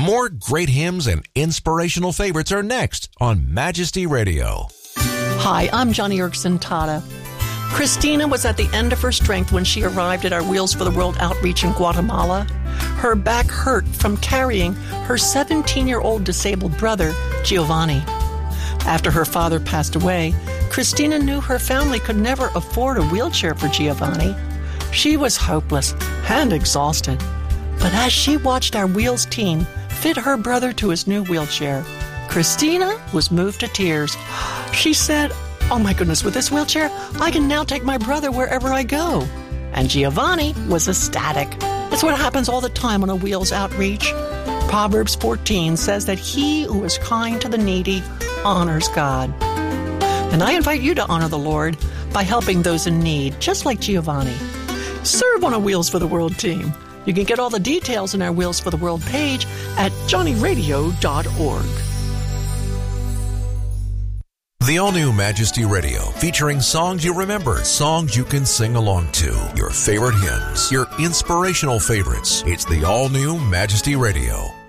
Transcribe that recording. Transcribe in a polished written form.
More great hymns and inspirational favorites are next on Majesty Radio. Hi, I'm Johnny Erkson Tata. Christina was at the end of her strength when she arrived at our Wheels for the World outreach in Guatemala. Her back hurt from carrying her 17-year-old disabled brother, Giovanni. After her father passed away, Christina knew her family could never afford a wheelchair for Giovanni. She was hopeless and exhausted. But as she watched our Wheels team fit her brother to his new wheelchair, Christina was moved to tears. She said, "Oh my goodness, with this wheelchair, I can now take my brother wherever I go." And Giovanni was ecstatic. It's what happens all the time on a Wheels outreach. Proverbs 14 says that he who is kind to the needy honors God. And I invite you to honor the Lord by helping those in need, just like Giovanni. Serve on a Wheels for the World team. You can get all the details in our Wheels for the World page at johnnyradio.org. The all-new Majesty Radio, featuring songs you remember, songs you can sing along to, your favorite hymns, your inspirational favorites. It's the all-new Majesty Radio.